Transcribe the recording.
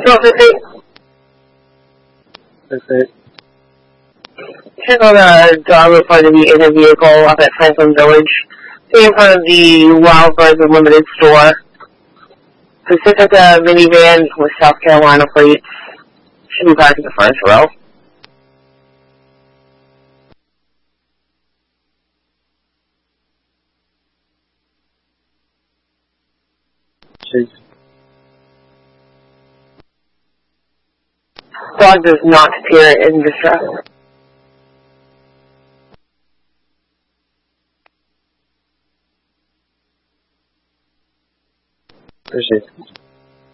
12:50. Perfect. Check on a dog report to be in a vehicle up at Franklin Village. Stay in front of the Wild Birds Unlimited store. Pacifica minivan with South Carolina plates. Should be parked in the first row. Cheers. Dog does not appear in distress. Appreciate it.